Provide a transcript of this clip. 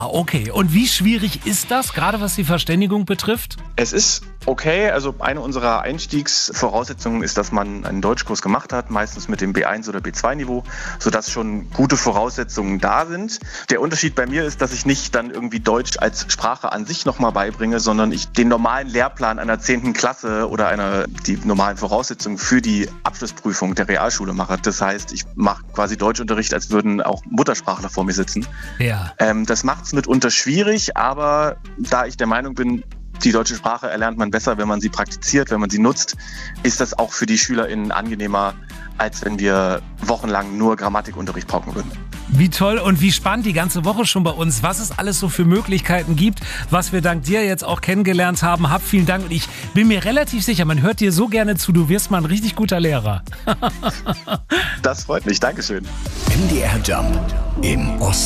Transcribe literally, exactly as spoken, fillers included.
Okay, und wie schwierig ist das, gerade was die Verständigung betrifft? Es ist okay, also eine unserer Einstiegsvoraussetzungen ist, dass man einen Deutschkurs gemacht hat, meistens mit dem B eins oder B zwei Niveau, sodass schon gute Voraussetzungen da sind. Der Unterschied bei mir ist, dass ich nicht dann irgendwie Deutsch als Sprache an sich nochmal beibringe, sondern ich den normalen Lehrplan einer zehnten Klasse oder einer die normalen Voraussetzungen für die Abschlussprüfung der Realschule mache. Das heißt, ich mache quasi Deutschunterricht, als würden auch Muttersprachler vor mir sitzen. Ja. Ähm, das macht es mitunter schwierig, aber da ich der Meinung bin, die deutsche Sprache erlernt man besser, wenn man sie praktiziert, wenn man sie nutzt, ist das auch für die SchülerInnen angenehmer, als wenn wir wochenlang nur Grammatikunterricht pauken würden. Wie toll und wie spannend die ganze Woche schon bei uns, was es alles so für Möglichkeiten gibt, was wir dank dir jetzt auch kennengelernt haben. Hab vielen Dank und ich bin mir relativ sicher, man hört dir so gerne zu, du wirst mal ein richtig guter Lehrer. Das freut mich, Dankeschön. M D R Jump im Osten.